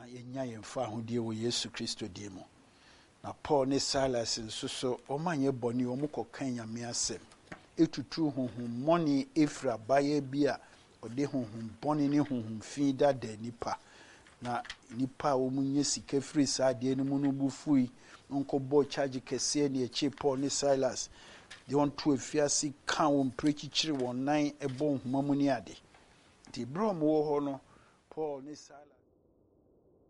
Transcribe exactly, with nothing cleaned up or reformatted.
yenya yemfa ahodie wo Yesu Kristo die mu. Na Paul ne Silas nso so omanye boni omukokan nyame asem etutu honhom moni efra baye bia ode honhom boni ne honhom fi dada nipa na nipa wo munye sika free saade ne mu no bufui nko bo charge kese ne eche Paul ne Silas de on to afiase kan wo prechichiri won nan ebo honhom mu ne ade ti bro mo wo ho no Paul ne Silas